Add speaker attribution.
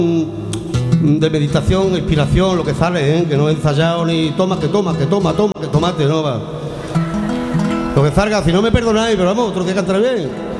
Speaker 1: de meditación, inspiración, lo que sale, ¿eh? Que no he ensayado ni toma, que tomate, no va. Lo que salga, si no me perdonáis, pero vamos, otro que cantar bien.